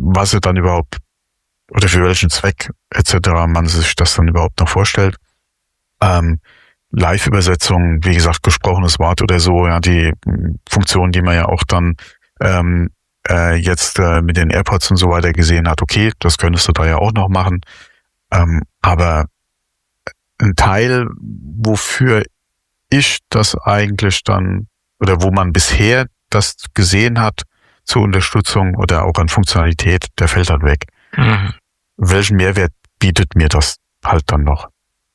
was sie dann überhaupt oder für welchen Zweck etc. man sich das dann überhaupt noch vorstellt. Live-Übersetzung, wie gesagt, gesprochenes Wort oder so, ja, die Funktion, die man ja auch dann jetzt mit den AirPods und so weiter gesehen hat, okay, das könntest du da ja auch noch machen. Aber ein Teil, wofür ich das eigentlich dann, oder wo man bisher das gesehen hat zur Unterstützung oder auch an Funktionalität, der fällt halt weg. Mhm. Welchen Mehrwert bietet mir das halt dann noch?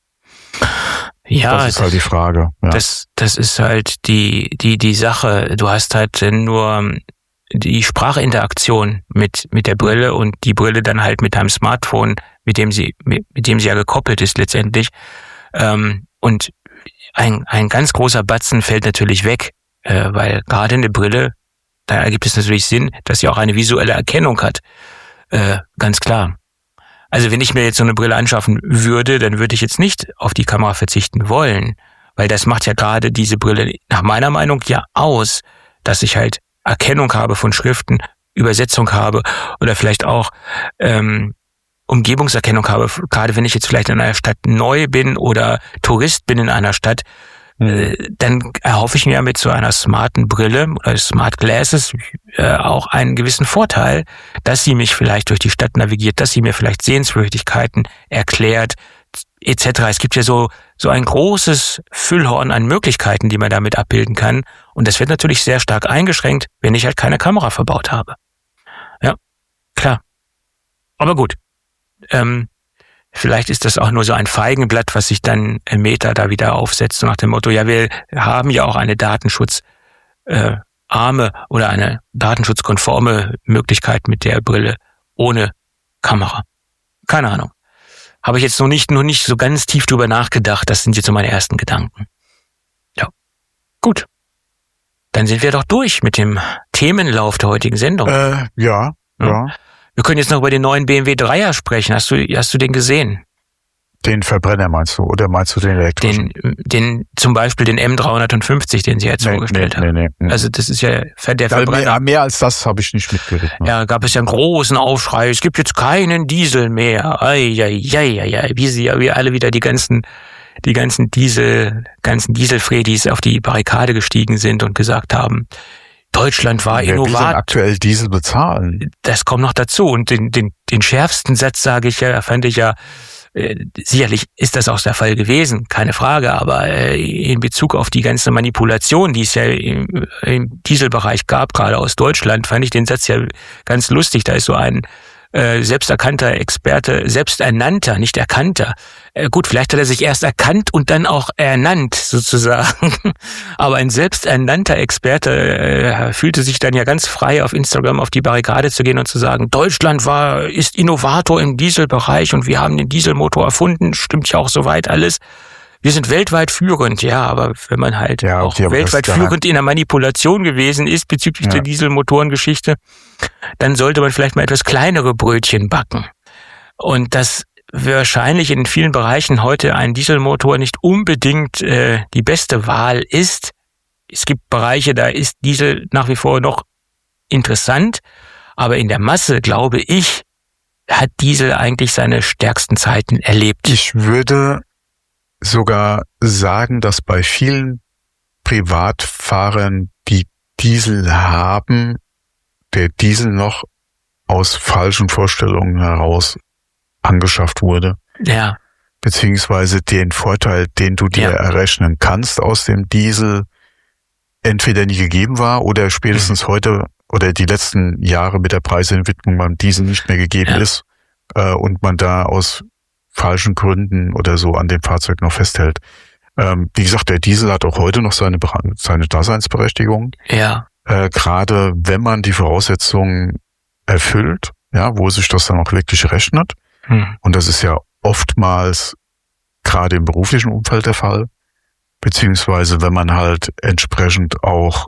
Ja, das ist halt die Frage. Ja. Das ist halt die Sache. Du hast halt nur die Sprachinteraktion mit der Brille und die Brille dann halt mit deinem Smartphone, mit dem sie ja gekoppelt ist letztendlich. Und ein ganz großer Batzen fällt natürlich weg, weil gerade eine Brille, da ergibt es natürlich Sinn, dass sie auch eine visuelle Erkennung hat. Ganz klar. Also wenn ich mir jetzt so eine Brille anschaffen würde, dann würde ich jetzt nicht auf die Kamera verzichten wollen, weil das macht ja gerade diese Brille nach meiner Meinung ja aus, dass ich halt Erkennung habe von Schriften, Übersetzung habe oder vielleicht auch Umgebungserkennung habe, gerade wenn ich jetzt vielleicht in einer Stadt neu bin oder Tourist bin in einer Stadt, dann erhoffe ich mir mit so einer smarten Brille oder Smart Glasses auch einen gewissen Vorteil, dass sie mich vielleicht durch die Stadt navigiert, dass sie mir vielleicht Sehenswürdigkeiten erklärt, etc. Es gibt ja so ein großes Füllhorn an Möglichkeiten, die man damit abbilden kann. Und das wird natürlich sehr stark eingeschränkt, wenn ich halt keine Kamera verbaut habe. Ja, klar. Aber gut. Vielleicht ist das auch nur so ein Feigenblatt, was sich dann Meta da wieder aufsetzt, so nach dem Motto, ja, wir haben ja auch eine datenschutzarme oder eine datenschutzkonforme Möglichkeit mit der Brille ohne Kamera. Keine Ahnung. Habe ich jetzt noch nicht so ganz tief drüber nachgedacht. Das sind jetzt so meine ersten Gedanken. Ja, gut. Dann sind wir doch durch mit dem Themenlauf der heutigen Sendung. Ja. Wir können jetzt noch über den neuen BMW 3er sprechen. Hast du den gesehen? Den Verbrenner meinst du? Oder meinst du den elektrischen? Den zum Beispiel den M350, den sie jetzt vorgestellt haben. Nee. Also das ist ja der Verbrenner. Mehr als das habe ich nicht mitgekriegt. Ne? Ja, gab es ja einen großen Aufschrei. Es gibt jetzt keinen Diesel mehr. Wie alle wieder die ganzen Dieselfredis auf die Barrikade gestiegen sind und gesagt haben, Deutschland war innovativ. Wer will denn aktuell Diesel bezahlen? Das kommt noch dazu. Und den schärfsten Satz, fand ich ja, sicherlich ist das auch der Fall gewesen, keine Frage, aber in Bezug auf die ganze Manipulation, die es ja im Dieselbereich gab, gerade aus Deutschland, fand ich den Satz ja ganz lustig. Da ist so ein selbsterkannter Experte, selbsternannter, nicht erkannter. Gut, vielleicht hat er sich erst erkannt und dann auch ernannt, sozusagen. Aber ein selbsternannter Experte fühlte sich dann ja ganz frei auf Instagram auf die Barrikade zu gehen und zu sagen, Deutschland ist Innovator im Dieselbereich und wir haben den Dieselmotor erfunden, stimmt ja auch soweit alles. Wir sind weltweit führend, ja, aber wenn man halt auch weltweit führend in der Manipulation gewesen ist bezüglich der Dieselmotorengeschichte, dann sollte man vielleicht mal etwas kleinere Brötchen backen. Und dass wahrscheinlich in vielen Bereichen heute ein Dieselmotor nicht unbedingt die beste Wahl ist. Es gibt Bereiche, da ist Diesel nach wie vor noch interessant, aber in der Masse, glaube ich, hat Diesel eigentlich seine stärksten Zeiten erlebt. Ich würde sogar sagen, dass bei vielen Privatfahrern, die Diesel haben, der Diesel noch aus falschen Vorstellungen heraus angeschafft wurde. Ja. Beziehungsweise den Vorteil, den du dir errechnen kannst aus dem Diesel, entweder nie gegeben war oder spätestens heute oder die letzten Jahre mit der Preisentwicklung beim Diesel nicht mehr gegeben ist und man da aus falschen Gründen oder so an dem Fahrzeug noch festhält. Wie gesagt, der Diesel hat auch heute noch seine Daseinsberechtigung. Ja. Gerade wenn man die Voraussetzungen erfüllt, wo sich das dann auch wirklich rechnet. Und das ist ja oftmals gerade im beruflichen Umfeld der Fall. Beziehungsweise wenn man halt entsprechend auch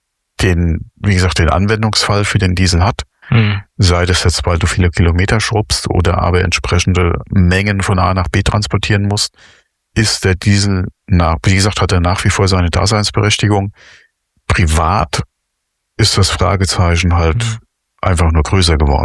den Anwendungsfall für den Diesel hat. Sei das jetzt, weil du viele Kilometer schrubbst oder aber entsprechende Mengen von A nach B transportieren musst, ist der Diesel, hat er nach wie vor seine Daseinsberechtigung. Privat ist das Fragezeichen halt einfach nur größer geworden.